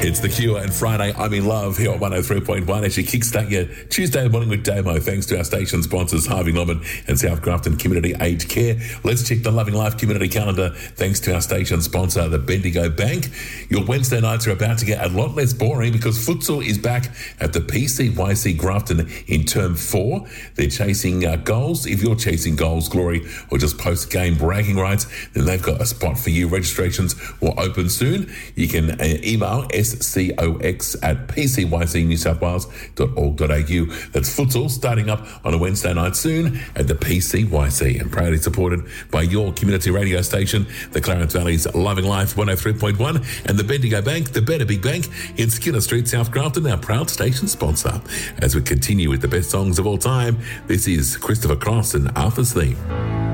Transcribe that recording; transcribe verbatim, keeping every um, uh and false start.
It's The Cure and Friday I'm in Love here on one oh three point one as you kickstart your Tuesday morning with Damo, thanks to our station sponsors Harvey Norman and South Grafton Community Aged Care. Let's check the Loving Life community calendar thanks to our station sponsor, the Bendigo Bank. Your Wednesday nights are about to get a lot less boring because futsal is back at the P C Y C Grafton in term four. They're chasing uh, goals. If you're chasing goals, glory, or just post-game bragging rights, then they've got a spot for you. Registrations will open soon. You can uh, email scox at p c y c new south wales dot org dot a u. That's futsal starting up on a Wednesday night soon at the P C Y C and proudly supported by your community radio station, the Clarence Valley's Loving Life one oh three point one and the Bendigo Bank, the Better Big Bank in Skinner Street, South Grafton, our proud station sponsor. As we continue with the best songs of all time, this is Christopher Cross and Arthur's Theme.